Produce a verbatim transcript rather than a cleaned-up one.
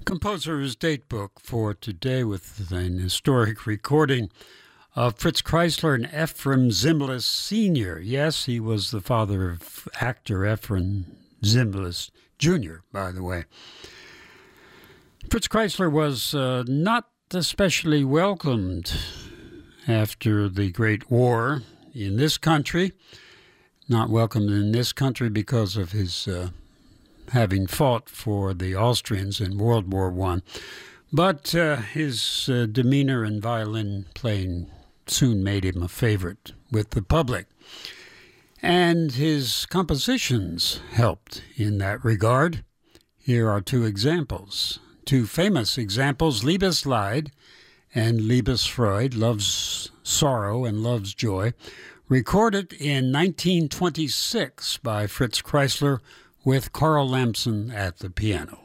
Composer's Datebook for today with an historic recording of Fritz Kreisler and Ephraim Zimbalist Senior Yes, he was the father of actor Ephraim Zimbalist Junior, by the way. Fritz Kreisler was uh, not especially welcomed after the Great War in this country. Not welcomed in this country because of his uh, having fought for the Austrians in World War One. But uh, his uh, demeanor and violin playing soon made him a favorite with the public. And his compositions helped in that regard. Here are two examples. Two famous examples, Liebesleid and Liebesfreude, Love's Sorrow and Love's Joy, recorded in nineteen twenty-six by Fritz Kreisler with Carl Lamson at the piano.